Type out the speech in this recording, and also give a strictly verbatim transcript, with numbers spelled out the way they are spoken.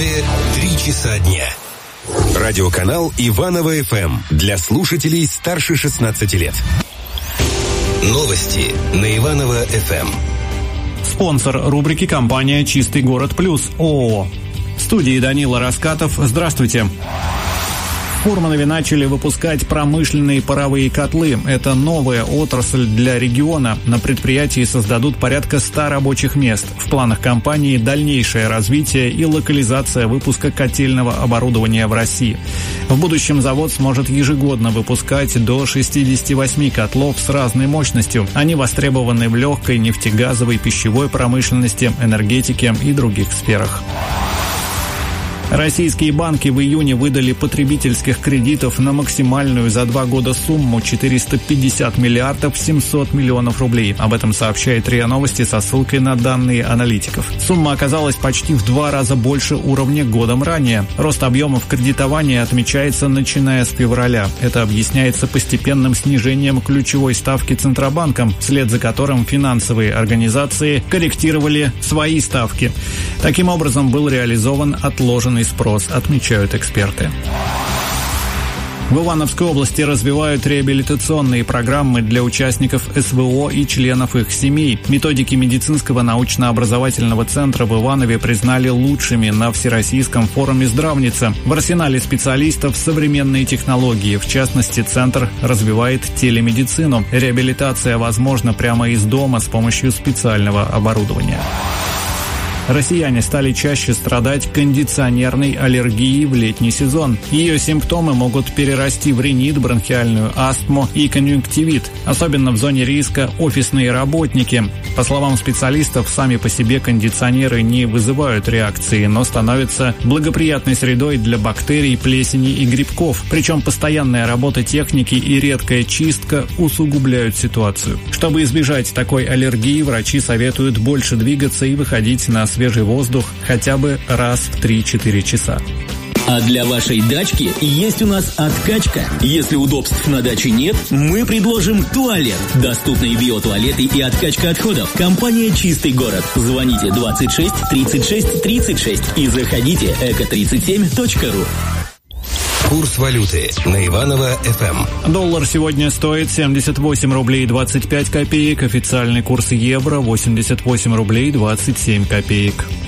Иванове три часа дня. Радиоканал Иваново эф эм для слушателей старше шестнадцати лет. Новости на Иваново эф эм. Спонсор рубрики — компания «Чистый город плюс» ООО. В студии Данила Раскатов. Здравствуйте. В Фурманове начали выпускать промышленные паровые котлы. Это новая отрасль для региона. На предприятии создадут порядка ста рабочих мест. В планах компании дальнейшее развитие и локализация выпуска котельного оборудования в России. В будущем завод сможет ежегодно выпускать до шестидесяти восьми котлов с разной мощностью. Они востребованы в легкой, нефтегазовой, пищевой промышленности, энергетике и других сферах. Российские банки в июне выдали потребительских кредитов на максимальную за два года сумму четыреста пятьдесят миллиардов семьсот миллионов рублей. Об этом сообщает РИА Новости со ссылкой на данные аналитиков. Сумма оказалась почти в два раза больше уровня годом ранее. Рост объемов кредитования отмечается начиная с февраля. Это объясняется постепенным снижением ключевой ставки Центробанком, вслед за которым финансовые организации корректировали свои ставки. Таким образом был реализован отложенный спрос, отмечают эксперты. В Ивановской области развивают реабилитационные программы для участников эс вэ о и членов их семей. Методики медицинского научно-образовательного центра в Иванове признали лучшими на Всероссийском форуме «Здравница». В арсенале специалистов современные технологии. В частности, центр развивает телемедицину. Реабилитация возможна прямо из дома с помощью специального оборудования. Россияне стали чаще страдать кондиционерной аллергией в летний сезон. Ее симптомы могут перерасти в ринит, бронхиальную астму и конъюнктивит. Особенно в зоне риска офисные работники. По словам специалистов, сами по себе кондиционеры не вызывают реакции, но становятся благоприятной средой для бактерий, плесени и грибков. Причем постоянная работа техники и редкая чистка усугубляют ситуацию. Чтобы избежать такой аллергии, врачи советуют больше двигаться и выходить на свежий воздух хотя бы раз в три-четыре часа. А для вашей дачки есть у нас откачка. Если удобств на даче нет, мы предложим туалет. Доступные биотуалеты и откачка отходов. Компания «Чистый город». Звоните двадцать шесть тридцать шесть тридцать шесть и заходите эко тридцать семь точка ру. Курс валюты на Иваново эф эм. Доллар сегодня стоит семьдесят восемь рублей двадцать пять копеек. Официальный курс евро восемьдесят восемь рублей двадцать семь копеек.